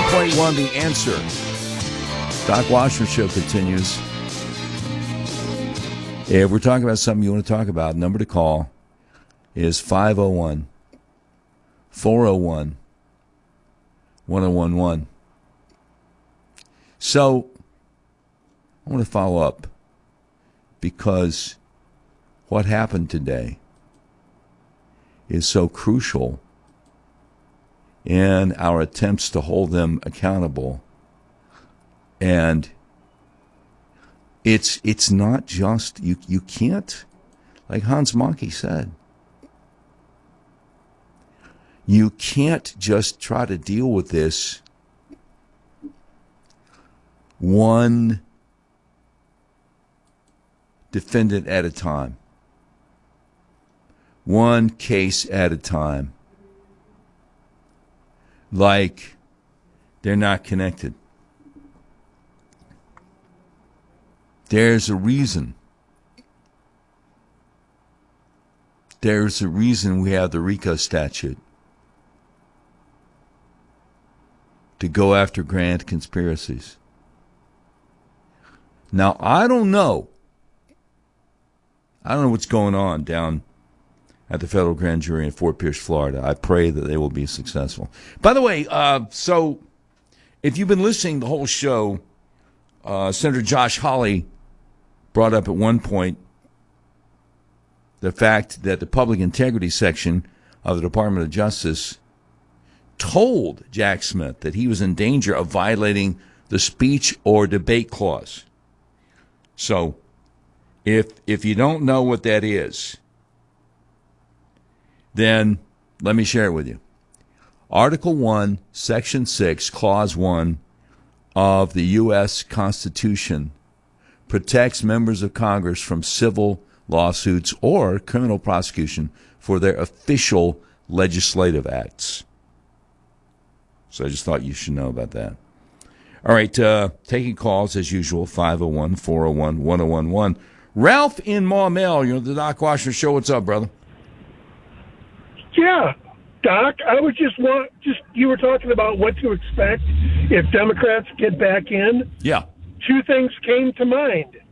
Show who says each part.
Speaker 1: 101.1 The Answer. Doc Washington Show continues. If we're talking about something you want to talk about, number to call is 501-401-1011. So, I want to follow up because what happened today is so crucial in our attempts to hold them accountable. And it's not just, you can't, like Hans Mahnke said, you can't just try to deal with this one defendant at a time, one case at a time, like they're not connected. There's a reason. There's a reason we have the RICO statute to go after grand conspiracies. Now, I don't know what's going on down at the federal grand jury in Fort Pierce, Florida. I pray that they will be successful. By the way, so if you've been listening the whole show, Senator Josh Hawley brought up at one point the fact that the public integrity section of the Department of Justice told Jack Smith that he was in danger of violating the speech or debate clause. So, if you don't know what that is, then let me share it with you. Article 1, Section 6, Clause 1 of the U.S. Constitution protects members of Congress from civil lawsuits or criminal prosecution for their official legislative acts. So I just thought you should know about that. All right, taking calls as usual, 501-401-1011. Ralph in Maumelle, you're the Doc Washington Show. What's up, brother?
Speaker 2: Yeah, Doc, I would you were talking about what to expect if Democrats get back in.
Speaker 1: Yeah.
Speaker 2: Two things came to mind.